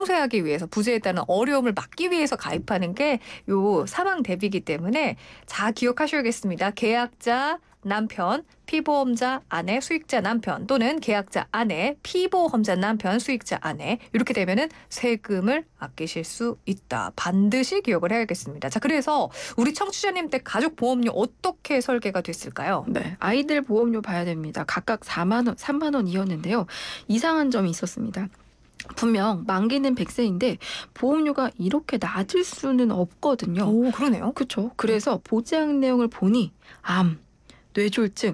상쇄하기 위해서 부재에 따른 어려움을 막기 위해서 가입하는 게 요 사망 대비이기 때문에 잘 기억하셔야겠습니다. 계약자 남편, 피보험자 아내, 수익자 남편 또는 계약자 아내, 피보험자 남편, 수익자 아내 이렇게 되면은 세금을 아끼실 수 있다. 반드시 기억을 해야겠습니다. 자, 그래서 우리 청취자님 댁 가족 보험료 어떻게 설계가 됐을까요? 네, 아이들 보험료 봐야 됩니다. 각각 4만 원, 3만 원이었는데요. 이상한 점이 있었습니다. 분명 만기는 100세인데 보험료가 이렇게 낮을 수는 없거든요. 오, 그러네요. 그렇죠. 그래서 보장 내용을 보니 암, 뇌졸중,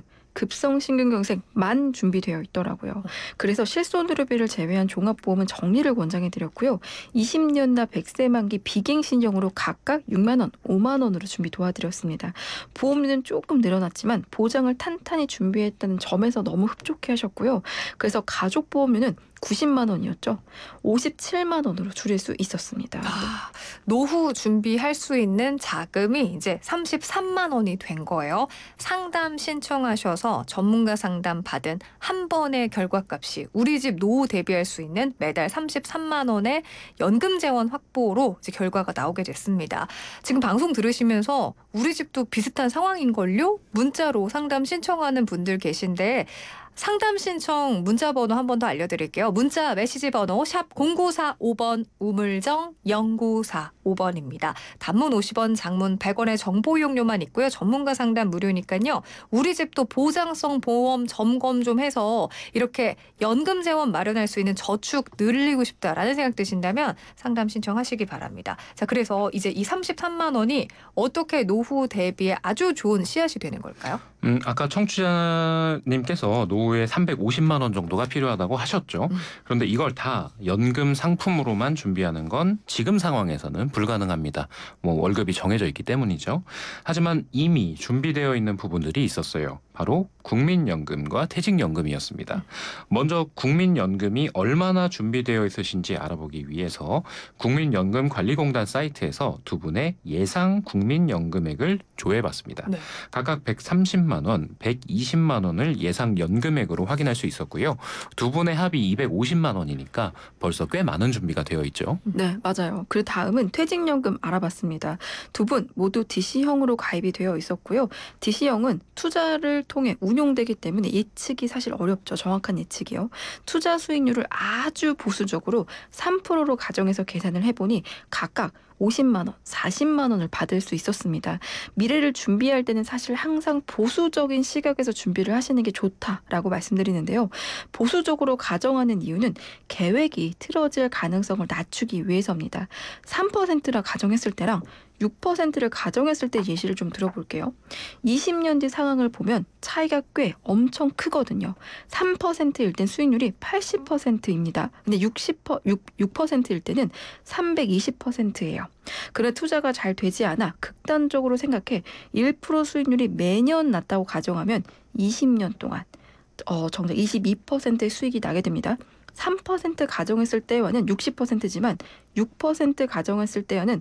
급성심근경색만 준비되어 있더라고요. 그래서 실손의료비를 제외한 종합보험은 정리를 권장해드렸고요. 20년나 100세 만기 비갱 신용으로 각각 6만 원, 5만 원으로 준비 도와드렸습니다. 보험료는 조금 늘어났지만 보장을 탄탄히 준비했다는 점에서 너무 흡족해 하셨고요. 그래서 가족보험료는 90만 원이었죠. 57만 원으로 줄일 수 있었습니다. 아, 노후 준비할 수 있는 자금이 이제 33만 원이 된 거예요. 상담 신청하셔서 전문가 상담 받은 한 번의 결과값이 우리 집 노후 대비할 수 있는 매달 33만 원의 연금 재원 확보로 이제 결과가 나오게 됐습니다. 지금 방송 들으시면서 우리 집도 비슷한 상황인걸요? 문자로 상담 신청하는 분들 계신데 상담 신청 문자 번호 한 번 더 알려드릴게요. 문자 메시지 번호 샵 0945번 우물정 0945번입니다. 단문 50원, 장문 100원의 정보 이용료만 있고요. 전문가 상담 무료니까요. 우리 집도 보장성 보험 점검 좀 해서 이렇게 연금 재원 마련할 수 있는 저축 늘리고 싶다라는 생각 드신다면 상담 신청하시기 바랍니다. 자, 그래서 이제 이 33만 원이 어떻게 노후 대비에 아주 좋은 씨앗이 되는 걸까요? 아까 청취자님께서 노후에 350만 원 정도가 필요하다고 하셨죠. 그런데 이걸 다 연금 상품으로만 준비하는 건 지금 상황에서는 불가능합니다. 월급이 정해져 있기 때문이죠. 하지만 이미 준비되어 있는 부분들이 있었어요. 바로 국민연금과 퇴직연금이었습니다. 먼저 국민연금이 얼마나 준비되어 있으신지 알아보기 위해서 국민연금관리공단 사이트에서 두 분의 예상 국민연금액을 조회해봤습니다. 네. 각각 130만 원, 120만 원을 예상 연금액으로 확인할 수 있었고요. 두 분의 합이 250만 원이니까 벌써 꽤 많은 준비가 되어 있죠. 네, 맞아요. 그 다음은 퇴직연금 알아봤습니다. 두 분 모두 DC형으로 가입이 되어 있었고요. DC형은 투자를 통해 운용되기 때문에 예측이 사실 어렵죠. 정확한 예측이요. 투자 수익률을 아주 보수적으로 3%로 가정해서 계산을 해보니 각각 50만 원, 40만 원을 받을 수 있었습니다. 미래를 준비할 때는 사실 항상 보수적인 시각에서 준비를 하시는 게 좋다라고 말씀드리는데요. 보수적으로 가정하는 이유는 계획이 틀어질 가능성을 낮추기 위해서입니다. 3%라 가정했을 때랑 6%를 가정했을 때 예시를 좀 들어볼게요. 20년 뒤 상황을 보면 차이가 꽤 엄청 크거든요. 3%일 땐 수익률이 80%입니다. 근데 6%일 때는 320%예요. 그래 투자가 잘 되지 않아 극단적으로 생각해 1% 수익률이 매년 났다고 가정하면 20년 동안 정작 22%의 수익이 나게 됩니다. 3% 가정했을 때와는 60%지만 6% 가정했을 때와는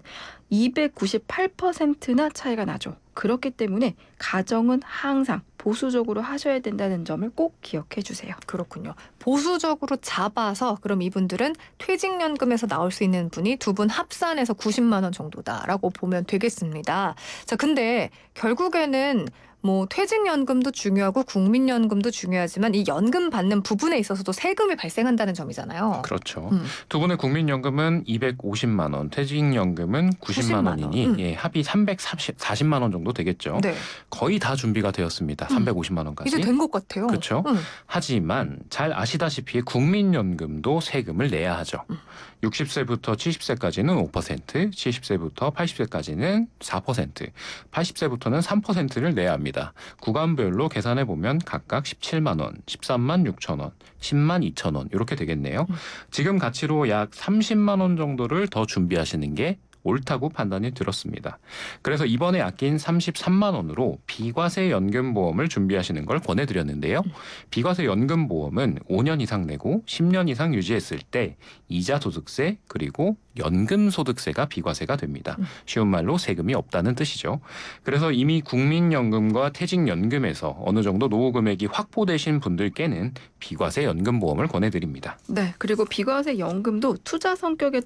298%나 차이가 나죠. 그렇기 때문에 가정은 항상 보수적으로 하셔야 된다는 점을 꼭 기억해 주세요. 그렇군요. 보수적으로 잡아서 그럼 이분들은 퇴직연금에서 나올 수 있는 분이 두 분 합산해서 90만 원 정도다라고 보면 되겠습니다. 자, 근데 결국에는 퇴직연금도 중요하고 국민연금도 중요하지만 이 연금 받는 부분에 있어서도 세금이 발생한다는 점이잖아요. 그렇죠. 두 분의 국민연금은 250만 원, 퇴직연금은 90만 원이니 예, 합이 340만 원 정도 되겠죠. 네. 거의 다 준비가 되었습니다. 350만 원까지. 이제 된 것 같아요. 그렇죠. 하지만 잘 아시다시피 국민연금도 세금을 내야 하죠. 60세부터 70세까지는 5%, 70세부터 80세까지는 4%, 80세부터는 3%를 내야 합니다. 구간별로 계산해보면 각각 17만 원, 13만 6천 원, 10만 2천 원 이렇게 되겠네요. 지금 가치로 약 30만 원 정도를 더 준비하시는 게 옳다고 판단이 들었습니다. 그래서 이번에 아낀 33만 원으로 비과세 연금보험을 준비하시는 걸 권해드렸는데요. 비과세 연금보험은 5년 이상 내고 10년 이상 유지했을 때 이자 소득세 그리고 연금 소득세가 비과세가 됩니다. 쉬운 말로 세금이 없다는 뜻이죠. 그래서 이미 국민연금과 퇴직연금에서 어느 정도 노후 금액이 확보되신 분들께는 비과세 연금보험을 권해드립니다. 네, 그리고 비과세 연금도 투자 성격에